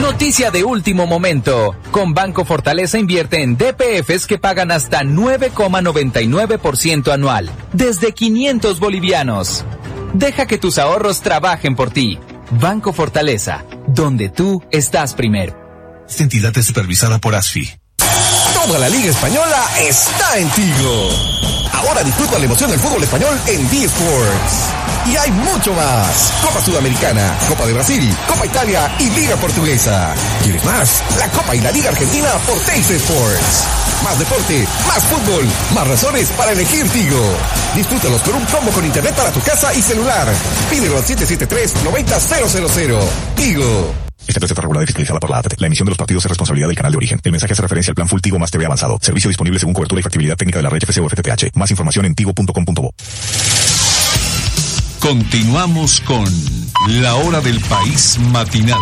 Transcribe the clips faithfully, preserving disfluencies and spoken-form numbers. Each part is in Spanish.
Noticia de último momento. Con Banco Fortaleza invierte en D P Fs que pagan hasta nueve coma noventa y nueve por ciento anual, desde quinientos bolivianos. Deja que tus ahorros trabajen por ti. Banco Fortaleza, donde tú estás primero. Esta entidad es supervisada por ASFI. Toda la Liga Española está en Tigo. Ahora disfruta la emoción del fútbol español en D-Sports. Y hay mucho más. Copa Sudamericana, Copa de Brasil, Copa Italia y Liga Portuguesa. ¿Quieres más? La Copa y la Liga Argentina por Teis Sports. Más deporte, más fútbol, más razones para elegir Tigo. Disfrútalos con un combo con internet para tu casa y celular. Pídelo al siete siete tres, nueve cero cero cero. Tigo. Esta empresa está regulada y fiscalizada por la A T T. La emisión de los partidos es responsabilidad del canal de origen. El mensaje hace referencia al plan Full Tigo más T V avanzado. Servicio disponible según cobertura y factibilidad técnica de la red F C o F T T H. Más información en tigo punto com punto bo. Continuamos con La Hora del País Matinal.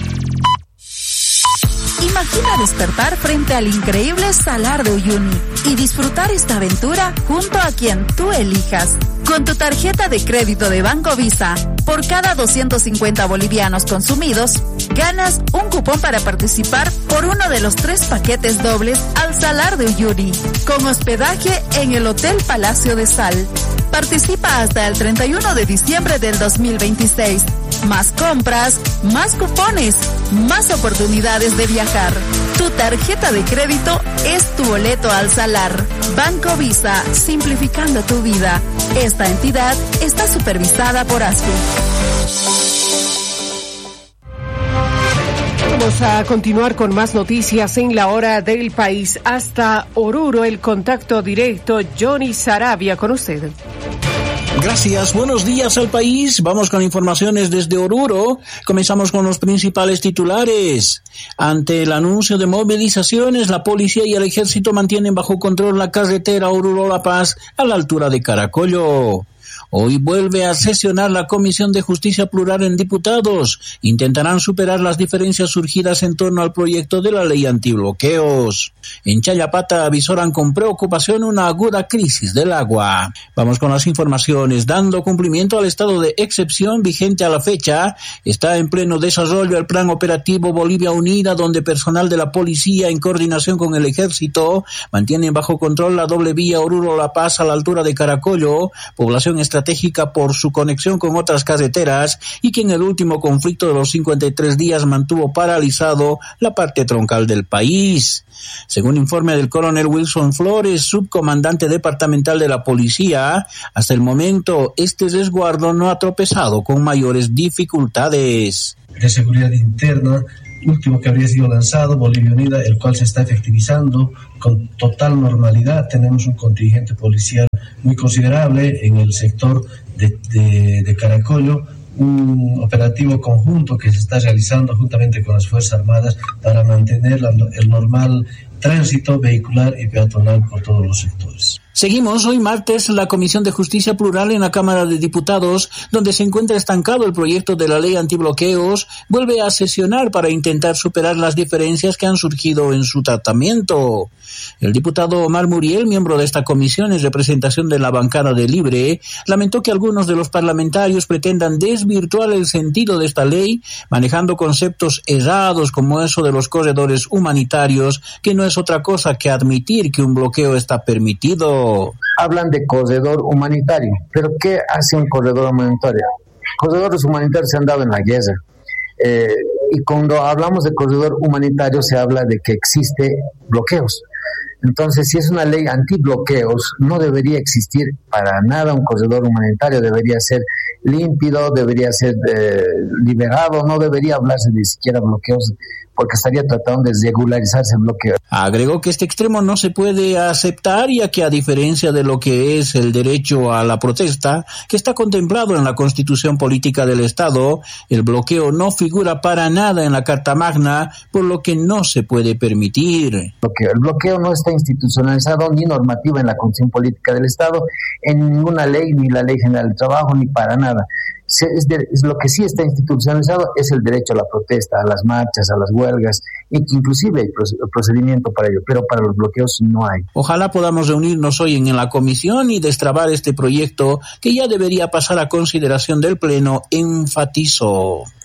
Imagina despertar frente al increíble Salar de Uyuni y disfrutar esta aventura junto a quien tú elijas. Con tu tarjeta de crédito de Banco Visa, por cada doscientos cincuenta bolivianos consumidos, ganas un cupón para participar por uno de los tres paquetes dobles al Salar de Uyuni, con hospedaje en el Hotel Palacio de Sal. Participa hasta el treinta y uno de diciembre del dos mil veintiséis. Más compras, más cupones, más oportunidades de viajar. Tu tarjeta de crédito es tu boleto al Salar. Banco Visa, simplificando tu vida. Esta entidad está supervisada por ASFI. Vamos a continuar con más noticias en La Hora del País. Hasta Oruro, el contacto directo, Johnny Saravia, con usted. Gracias, buenos días al país. Vamos con informaciones desde Oruro. Comenzamos con los principales titulares. Ante el anuncio de movilizaciones, la policía y el ejército mantienen bajo control la carretera Oruro-La Paz a la altura de Caracollo. Hoy vuelve a sesionar la Comisión de Justicia Plural en diputados. Intentarán superar las diferencias surgidas en torno al proyecto de la ley antibloqueos. En Chayapata avisoran con preocupación una aguda crisis del agua. Vamos con las informaciones. Dando cumplimiento al estado de excepción vigente a la fecha, está en pleno desarrollo el plan operativo Bolivia Unida, donde personal de la policía en coordinación con el ejército mantienen bajo control la doble vía Oruro-La Paz a la altura de Caracollo, población estratégica por su conexión con otras carreteras y que en el último conflicto de los cincuenta y tres días mantuvo paralizado la parte troncal del país. Según informe del coronel Wilson Flores, subcomandante departamental de la policía, hasta el momento este resguardo no ha tropezado con mayores dificultades. De seguridad interna, último que habría sido lanzado, Bolivia Unida, el cual se está efectivizando con total normalidad. Tenemos un contingente policial muy considerable en el sector de, de, de Caracollo, un operativo conjunto que se está realizando juntamente con las Fuerzas Armadas para mantener la, el normal tránsito vehicular y peatonal por todos los sectores. Seguimos hoy martes la Comisión de Justicia Plural en la Cámara de Diputados, donde se encuentra estancado el proyecto de la ley antibloqueos, vuelve a sesionar para intentar superar las diferencias que han surgido en su tratamiento. El diputado Omar Muriel, miembro de esta comisión en representación de la bancada de Libre, lamentó que algunos de los parlamentarios pretendan desvirtuar el sentido de esta ley, manejando conceptos errados como eso de los corredores humanitarios, que no es otra cosa que admitir que un bloqueo está permitido. Hablan de corredor humanitario, pero ¿qué hace un corredor humanitario? Corredores humanitarios se han dado en la guerra, eh, y cuando hablamos de corredor humanitario se habla de que existe bloqueos. Entonces, si es una ley antibloqueos, no debería existir para nada un corredor humanitario, debería ser límpido, debería ser eh, liberado, no debería hablarse de siquiera bloqueos, porque estaría tratando de regularizarse el bloqueo. Agregó que este extremo no se puede aceptar, ya que a diferencia de lo que es el derecho a la protesta, que está contemplado en la Constitución Política del Estado, el bloqueo no figura para nada en la Carta Magna, por lo que no se puede permitir. El bloqueo no está institucionalizado ni normativa en la Constitución Política del Estado, en ninguna ley, ni la Ley General del Trabajo, ni para nada. Es de, es lo que sí está institucionalizado es el derecho a la protesta, a las marchas, a las huelgas, y que inclusive hay procedimiento para ello, pero para los bloqueos no hay. Ojalá podamos reunirnos hoy en la comisión y destrabar este proyecto que ya debería pasar a consideración del Pleno, enfatizó.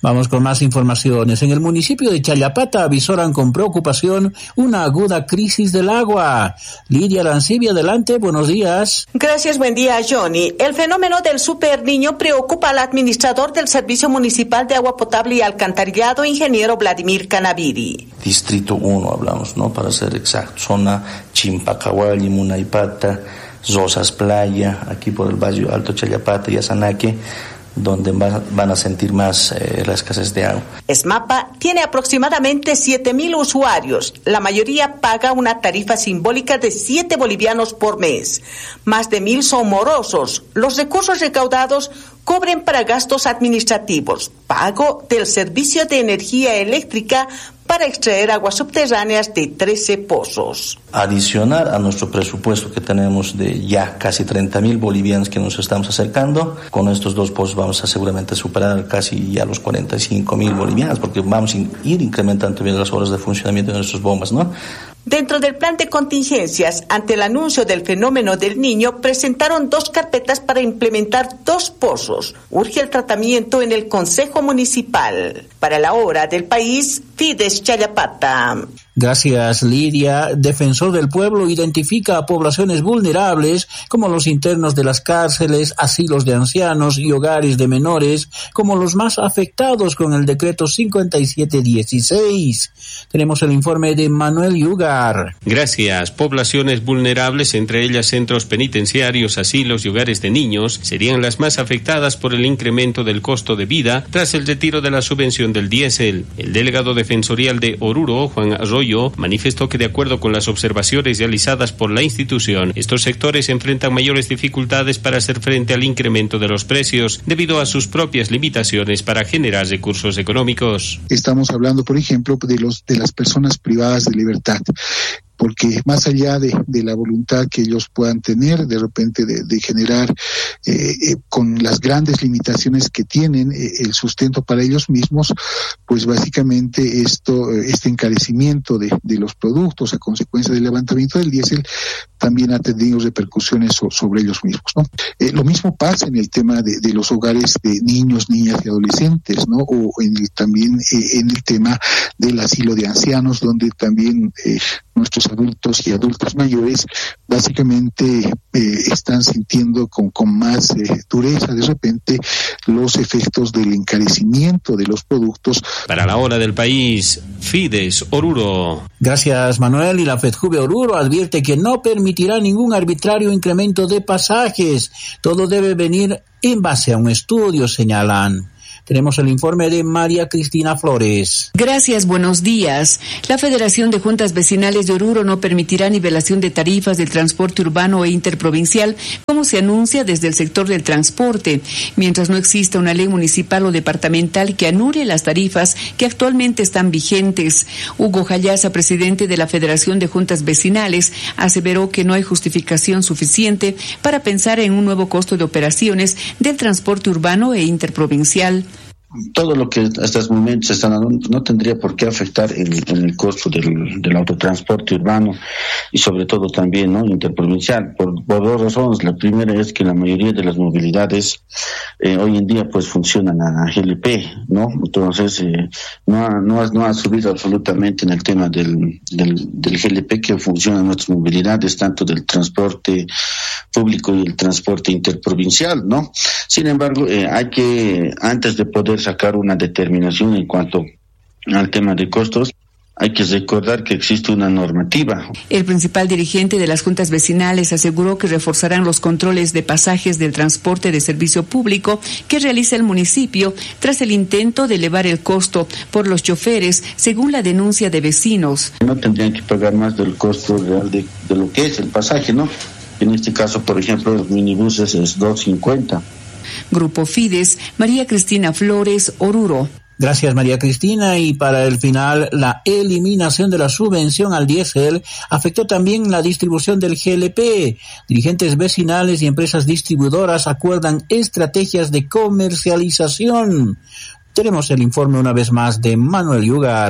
Vamos con más informaciones. En el municipio de Challapata avisoran con preocupación una aguda crisis del agua. Lidia Arancibia, adelante, buenos días. Gracias, buen día, Johnny. El fenómeno del Super Niño preocupa al administrador del Servicio Municipal de Agua Potable y Alcantarillado, ingeniero Vladimir Canaviri. Distrito uno hablamos, ¿no? Para ser exacto, zona Chimpacahualli, Munaipata, Rosas Playa, aquí por el Valle Alto Challapata y Azanaque, donde van a sentir más eh, la escasez de agua. ESMAPA tiene aproximadamente siete mil usuarios. La mayoría paga una tarifa simbólica de siete bolivianos por mes. Más de mil son morosos. Los recursos recaudados cobren para gastos administrativos, pago del servicio de energía eléctrica para extraer aguas subterráneas de trece pozos. Adicionar a nuestro presupuesto que tenemos de ya casi treinta mil bolivianos que nos estamos acercando, con estos dos pozos vamos a seguramente superar casi ya los cuarenta y cinco mil bolivianos, porque vamos a ir incrementando también las horas de funcionamiento de nuestras bombas, ¿no? Dentro del plan de contingencias, ante el anuncio del fenómeno del Niño, presentaron dos carpetas para implementar dos pozos. Urge el tratamiento en el Consejo Municipal. Para la hora del país, Fides Challapata. Gracias, Lidia. Defensor del Pueblo identifica a poblaciones vulnerables como los internos de las cárceles, asilos de ancianos y hogares de menores como los más afectados con el decreto cincuenta y siete dieciséis. Tenemos el informe de Manuel Yugar. Gracias. Poblaciones vulnerables, entre ellas centros penitenciarios, asilos y hogares de niños, serían las más afectadas por el incremento del costo de vida tras el retiro de la subvención del diésel. El delegado defensorial de Oruro, Juan Arroyo, manifestó que de acuerdo con las observaciones realizadas por la institución, estos sectores enfrentan mayores dificultades para hacer frente al incremento de los precios debido a sus propias limitaciones para generar recursos económicos. Estamos hablando, por ejemplo, de los de las personas privadas de libertad, porque más allá de, de la voluntad que ellos puedan tener de repente de, de generar eh, eh, con las grandes limitaciones que tienen eh, el sustento para ellos mismos, pues básicamente esto este encarecimiento de, de los productos a consecuencia del levantamiento del diésel también ha tenido repercusiones so, sobre ellos mismos, ¿no? Eh, lo mismo pasa en el tema de, de los hogares de niños, niñas y adolescentes, ¿no? O en el, también eh, en el tema del asilo de ancianos, donde también eh, nuestros adultos y adultos mayores básicamente eh, están sintiendo con, con más eh, dureza de repente los efectos del encarecimiento de los productos. Para la hora del país, Fides Oruro. Gracias, Manuel. Y la FEDJUVE Oruro advierte que no permitirá ningún arbitrario incremento de pasajes. Todo debe venir en base a un estudio, señalan. Tenemos el informe de María Cristina Flores. Gracias, buenos días. La Federación de Juntas Vecinales de Oruro no permitirá nivelación de tarifas del transporte urbano e interprovincial, como se anuncia desde el sector del transporte, mientras no exista una ley municipal o departamental que anule las tarifas que actualmente están vigentes. Hugo Jayaza, presidente de la Federación de Juntas Vecinales, aseveró que no hay justificación suficiente para pensar en un nuevo costo de operaciones del transporte urbano e interprovincial. Todo lo que hasta estos momentos están no, no tendría por qué afectar en, en el costo del, del autotransporte urbano y sobre todo también no interprovincial por, por dos razones. La primera es que la mayoría de las movilidades eh, hoy en día pues funcionan a G L P, no entonces eh, no, ha, no, ha, no ha subido absolutamente en el tema del, del, del G L P que funcionan nuestras movilidades tanto del transporte público y el transporte interprovincial, ¿no? Sin embargo, eh, hay que, antes de poder sacar una determinación en cuanto al tema de costos, hay que recordar que existe una normativa. El principal dirigente de las juntas vecinales aseguró que reforzarán los controles de pasajes del transporte de servicio público que realiza el municipio tras el intento de elevar el costo por los choferes, según la denuncia de vecinos. No tendrían que pagar más del costo real de, de lo que es el pasaje, ¿no? En este caso, por ejemplo, los minibuses es dos cincuenta. Grupo Fides, María Cristina Flores, Oruro. Gracias, María Cristina. Y para el final, la eliminación de la subvención al diésel afectó también la distribución del G L P. Dirigentes vecinales y empresas distribuidoras acuerdan estrategias de comercialización. Tenemos el informe una vez más de Manuel Yugar.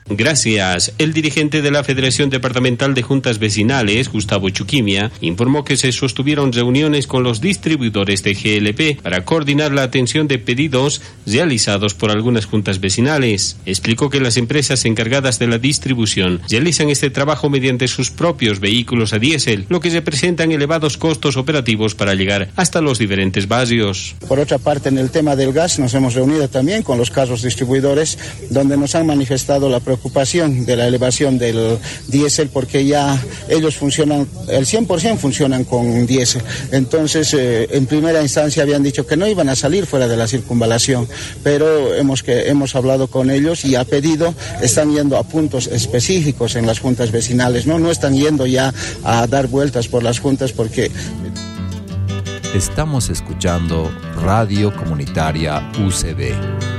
Gracias. El dirigente de la Federación Departamental de Juntas Vecinales, Gustavo Chuquimia, informó que se sostuvieron reuniones con los distribuidores de G L P para coordinar la atención de pedidos realizados por algunas juntas vecinales. Explicó que las empresas encargadas de la distribución realizan este trabajo mediante sus propios vehículos a diésel, lo que representan elevados costos operativos para llegar hasta los diferentes barrios. Por otra parte, en el tema del gas nos hemos reunido también con los carros distribuidores, donde nos han manifestado la preocupación de la elevación del diésel, porque ya ellos funcionan, el cien por ciento funcionan con diésel. Entonces, eh, en primera instancia habían dicho que no iban a salir fuera de la circunvalación, pero hemos, que, hemos hablado con ellos y a pedido están yendo a puntos específicos en las juntas vecinales, ¿no? No están yendo ya a dar vueltas por las juntas porque... Estamos escuchando Radio Comunitaria U C B.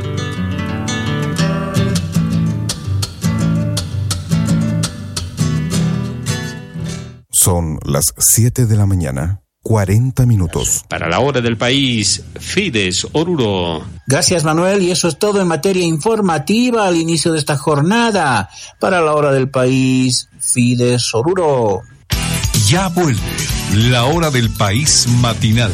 Son las siete de la mañana, cuarenta minutos. Para la hora del país, Fides Oruro. Gracias, Manuel, y eso es todo en materia informativa al inicio de esta jornada. Para la hora del país, Fides Oruro. Ya vuelve la hora del país matinal.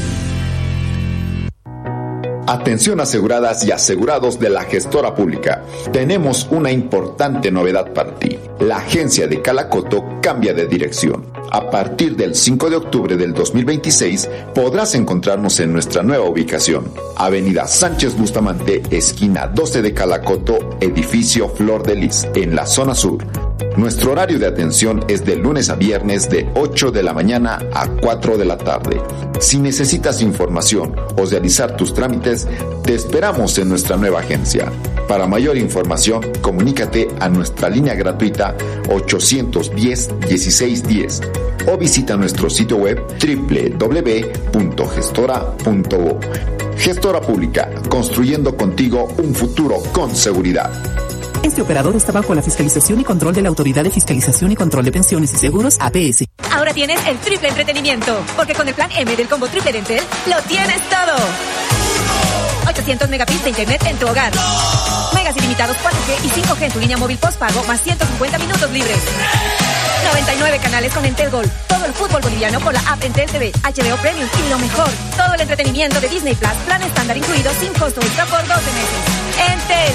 Atención aseguradas y asegurados de la gestora pública. Tenemos una importante novedad para ti. La agencia de Calacoto cambia de dirección. A partir del cinco de octubre del dos mil veintiséis podrás encontrarnos en nuestra nueva ubicación. Avenida Sánchez Bustamante, esquina doce de Calacoto, edificio Flor de Lis, en la zona sur. Nuestro horario de atención es de lunes a viernes de ocho de la mañana a cuatro de la tarde. Si necesitas información o realizar tus trámites, te esperamos en nuestra nueva agencia. Para mayor información, comunícate a nuestra línea gratuita ochocientos diez, dieciséis diez o visita nuestro sitio web doble u doble u doble u punto gestora punto bo. Gestora Pública, construyendo contigo un futuro con seguridad. Este operador está bajo la fiscalización y control de la Autoridad de Fiscalización y Control de Pensiones y Seguros, A P S. Ahora tienes el triple entretenimiento, porque con el plan M del combo triple de Entel, lo tienes todo. ochocientos megabits de internet en tu hogar. Megas ilimitados cuatro G y cinco G en tu línea móvil postpago, más ciento cincuenta minutos libres. noventa y nueve canales con Entel Gol. Todo el fútbol boliviano por la app Entel T V, H B O Premium y lo mejor, todo el entretenimiento de Disney Plus, plan estándar incluido sin costo extra por doce meses. Entel.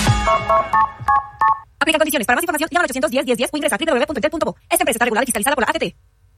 Aplica condiciones. Para más información, llama al ochocientos diez, diez, diez o ingresa a doble u doble u doble u punto entel punto bo. Esta empresa está regulada y fiscalizada por la A T T.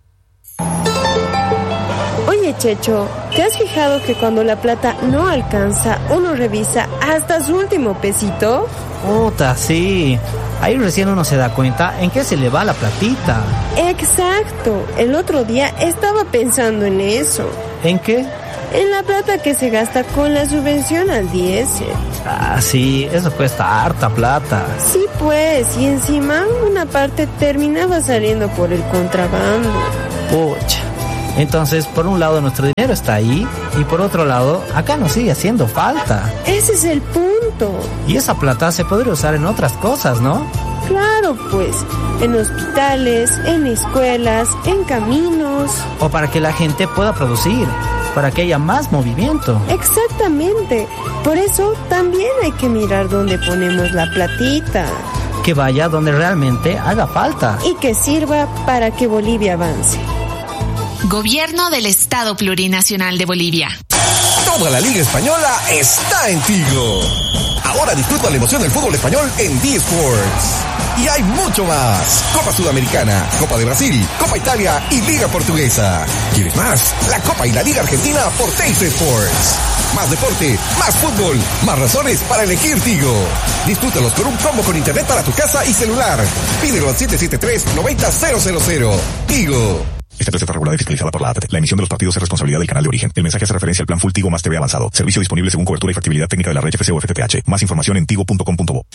Oye, Checho, ¿te has fijado que cuando la plata no alcanza, uno revisa hasta su último pesito? Puta, sí. Ahí recién uno se da cuenta en qué se le va la platita. Exacto. El otro día estaba pensando en eso. ¿En qué? En la plata que se gasta con la subvención al diésel. Ah, sí, eso cuesta harta plata. Sí, pues, y encima una parte terminaba saliendo por el contrabando. Pucha. Entonces, por un lado nuestro dinero está ahí y por otro lado, acá nos sigue haciendo falta. Ese es el punto. Y esa plata se podría usar en otras cosas, ¿no? Claro, pues, en hospitales, en escuelas, en caminos. O para que la gente pueda producir, para que haya más movimiento. Exactamente. Por eso también hay que mirar dónde ponemos la platita. Que vaya donde realmente haga falta. Y que sirva para que Bolivia avance. Gobierno del Estado Plurinacional de Bolivia. Toda la Liga Española está en Tigo. Ahora disfruta la emoción del fútbol español en D-Sports. Y hay mucho más. Copa Sudamericana, Copa de Brasil, Copa Italia y Liga Portuguesa. ¿Quieres más? La Copa y la Liga Argentina por Teis Sports. Más deporte, más fútbol, más razones para elegir Tigo. Disfrútalos con un combo con internet para tu casa y celular. Pídelo al siete siete tres, nueve cero cero cero. Tigo. Esta empresa está regulada y fiscalizada por la A T T. La emisión de los partidos es responsabilidad del canal de origen. El mensaje hace referencia al plan Full Tigo más T V avanzado. Servicio disponible según cobertura y factibilidad técnica de la red F C o F T T H. Más información en tigo punto com punto bo.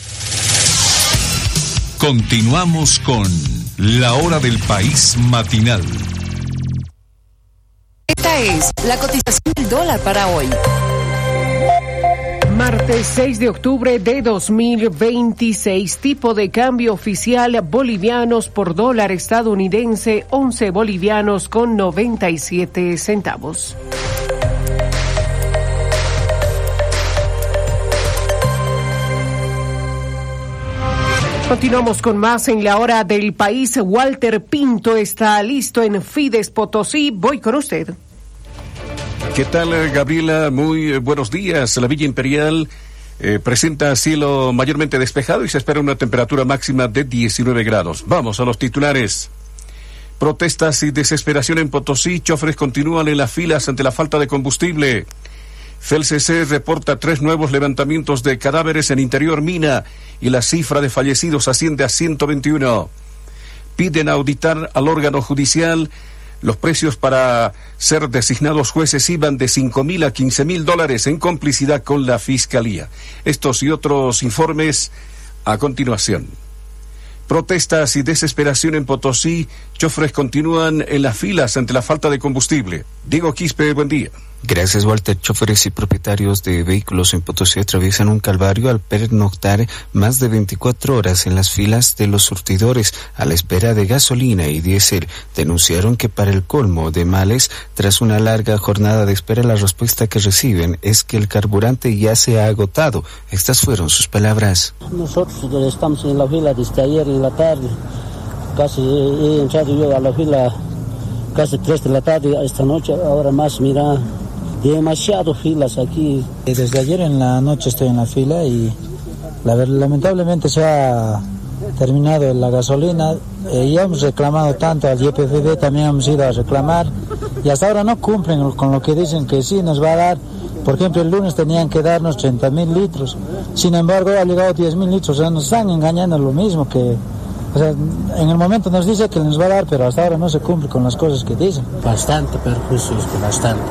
Continuamos con la hora del país matinal. Esta es la cotización del dólar para hoy. Martes seis de octubre de dos mil veintiséis, tipo de cambio oficial bolivianos por dólar estadounidense, once bolivianos con noventa y siete centavos. Continuamos con más en la hora del país. Walter Pinto está listo en Fides Potosí. Voy con usted. ¿Qué tal, Gabriela? Muy buenos días. La Villa Imperial eh, presenta cielo mayormente despejado y se espera una temperatura máxima de diecinueve grados. Vamos a los titulares. Protestas y desesperación en Potosí. Chofres continúan en las filas ante la falta de combustible. F E L C C reporta tres nuevos levantamientos de cadáveres en Interior Mina y la cifra de fallecidos asciende a ciento veintiuno. Piden auditar al órgano judicial. Los precios para ser designados jueces iban de cinco mil a quince mil dólares en complicidad con la Fiscalía. Estos y otros informes a continuación. Protestas y desesperación en Potosí. Chofres continúan en las filas ante la falta de combustible. Diego Quispe, buen día. Gracias, Walter. Choferes y propietarios de vehículos en Potosí atraviesan un calvario al pernoctar más de veinticuatro horas en las filas de los surtidores a la espera de gasolina y diésel. Denunciaron que para el colmo de males, tras una larga jornada de espera, la respuesta que reciben es que el carburante ya se ha agotado. Estas fueron sus palabras. Nosotros estamos en la fila desde ayer en la tarde. Casi he entrado yo a la fila casi tres de la tarde esta noche, ahora más, mira. Demasiado filas aquí. Desde ayer en la noche estoy en la fila y la verdad, lamentablemente se ha terminado la gasolina. Eh, ya hemos reclamado tanto al Y P F B, también hemos ido a reclamar y hasta ahora no cumplen con lo que dicen que sí nos va a dar. Por ejemplo, el lunes tenían que darnos treinta mil litros, sin embargo ha llegado diez mil litros, o sea, nos están engañando lo mismo que... O sea, en el momento nos dice que nos va a dar, pero hasta ahora no se cumple con las cosas que dicen. Bastante perjuicio, bastante.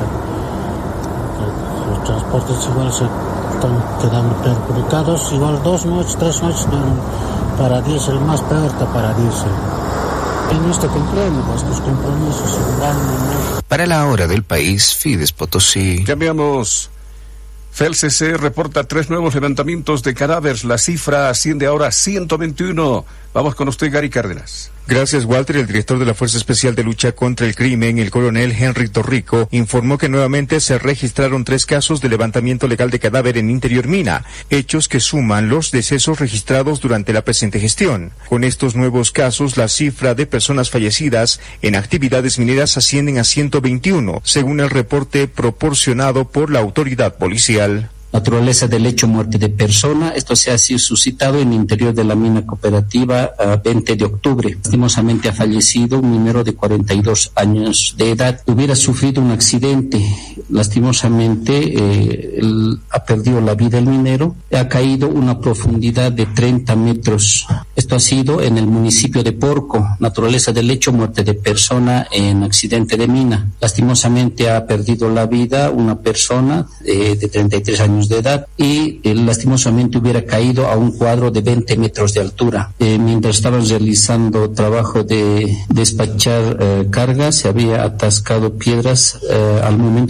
Los transportes igual se están quedando perjudicados, igual dos noches, tres noches para diésel, más peor está para diésel. Y no está cumpliendo estos compromisos. Para la hora del país, Fides Potosí. Cambiamos. F E L C C reporta tres nuevos levantamientos de cadáveres. La cifra asciende ahora a ciento veintiuno. Vamos con usted, Gary Cárdenas. Gracias, Walter. El director de la Fuerza Especial de Lucha contra el Crimen, el coronel Henry Torrico, informó que nuevamente se registraron tres casos de levantamiento legal de cadáver en Interior Mina, hechos que suman los decesos registrados durante la presente gestión. Con estos nuevos casos, la cifra de personas fallecidas en actividades mineras ascienden a ciento veintiuno, según el reporte proporcionado por la autoridad policial. Naturaleza del hecho, muerte de persona. Esto se ha sido suscitado en el interior de la mina cooperativa a veinte de octubre. Lastimosamente ha fallecido un minero de cuarenta y dos años de edad. Hubiera sufrido un accidente. Lastimosamente eh, él ha perdido la vida el minero. Ha caído a una profundidad de treinta metros. Esto ha sido en el municipio de Porco. Naturaleza del hecho, muerte de persona en accidente de mina. Lastimosamente ha perdido la vida una persona eh, de treinta y tres años de edad y eh, lastimosamente hubiera caído a un cuadro de veinte metros de altura. Eh, mientras estaban realizando trabajo de despachar eh, carga, se había atascado piedras eh, al momento